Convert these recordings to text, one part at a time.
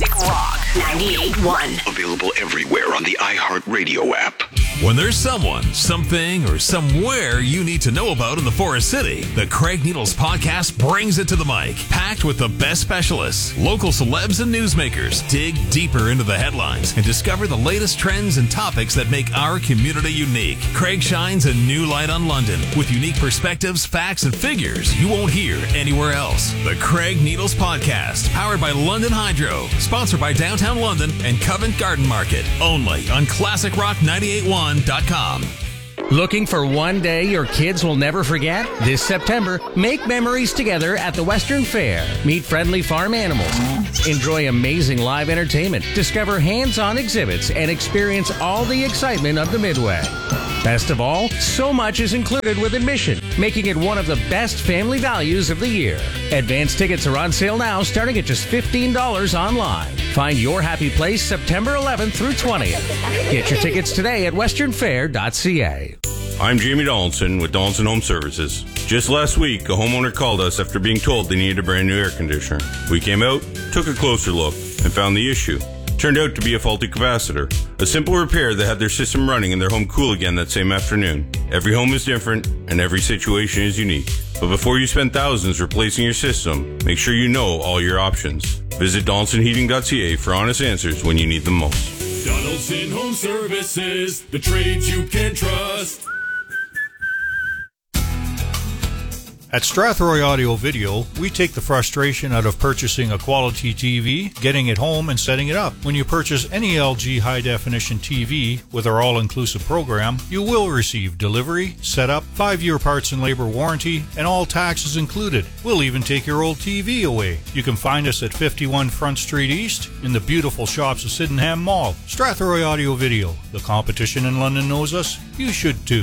Classic Rock 98.1. Available everywhere on the iHeartRadio app. When there's someone, something, or somewhere you need to know about in the Forest City, the Craig Needles podcast brings it to the mic. Packed with the best specialists, local celebs, and newsmakers. Dig deeper into the headlines and discover the latest trends and topics that make our community unique. Craig shines a new light on London with unique perspectives, facts, and figures you won't hear anywhere else. The Craig Needles podcast, powered by London Hydro, sponsored by Downtown London and Covent Garden Market. Only on ClassicRock981.com. Looking for one day your kids will never forget? This September, make memories together at the Western Fair. Meet friendly farm animals. Enjoy amazing live entertainment. Discover hands-on exhibits and experience all the excitement of the Midway. Best of all, so much is included with admission, making it one of the best family values of the year. Advance tickets are on sale now, starting at just $15 online. Find your happy place September 11th through 20th. Get your tickets today at westernfair.ca. I'm Jamie Donaldson with Donaldson Home Services. Just last week, a homeowner called us after being told they needed a brand new air conditioner. We came out, took a closer look, and found the issue. Turned out to be a faulty capacitor. A simple repair that had their system running and their home cool again that same afternoon. Every home is different, and every situation is unique. But before you spend thousands replacing your system, make sure you know all your options. Visit DonaldsonHeating.ca for honest answers when you need them most. Donaldson Home Services, the trades you can trust. At Strathroy Audio Video, we take the frustration out of purchasing a quality TV, getting it home, and setting it up. When you purchase any LG high-definition TV with our all-inclusive program, you will receive delivery, setup, 5-year parts and labor warranty, and all taxes included. We'll even take your old TV away. You can find us at 51 Front Street East in the beautiful shops of Sydenham Mall. Strathroy Audio Video. The competition in London knows us. You should too.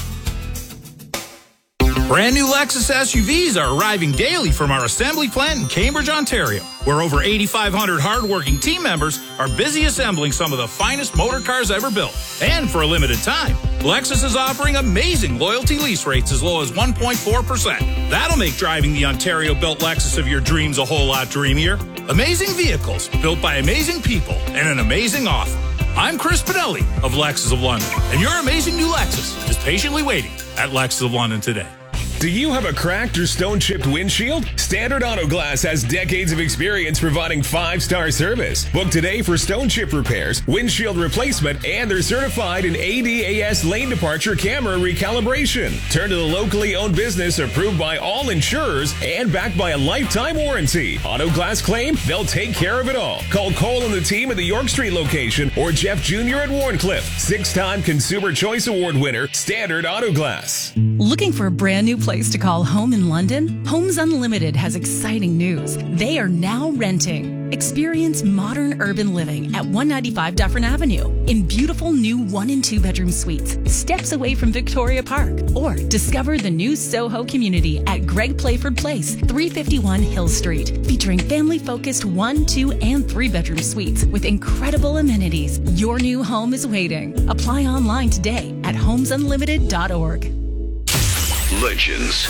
Brand new Lexus SUVs are arriving daily from our assembly plant in Cambridge, Ontario, where over 8,500 hardworking team members are busy assembling some of the finest motor cars ever built. And for a limited time, Lexus is offering amazing loyalty lease rates as low as 1.4%. That'll make driving the Ontario-built Lexus of your dreams a whole lot dreamier. Amazing vehicles built by amazing people and an amazing offer. I'm Chris Pinelli of Lexus of London, and your amazing new Lexus is patiently waiting at Lexus of London today. Do you have a cracked or stone-chipped windshield? Standard Auto Glass has decades of experience providing 5-star service. Book today for stone chip repairs, windshield replacement, and they're certified in ADAS lane departure camera recalibration. Turn to the locally owned business approved by all insurers and backed by a lifetime warranty. Auto Glass claim, they'll take care of it all. Call Cole and the team at the York Street location or Jeff Jr. at Warncliffe. 6-time Consumer Choice Award winner, Standard Auto Glass. Looking for a brand new place to call home in London? Homes Unlimited has exciting news. They are now renting. Experience modern urban living at 195 Dufferin Avenue in beautiful new 1 and 2 bedroom suites, steps away from Victoria Park. Or discover the new Soho community at Greg Playford Place, 351 Hill Street, featuring family-focused 1, 2, and 3 bedroom suites with incredible amenities. Your new home is waiting. Apply online today at homesunlimited.org. Legends.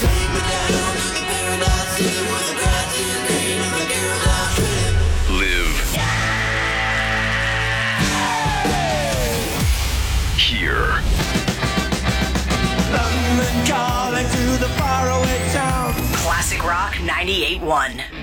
Live here. Classic Rock 98.1.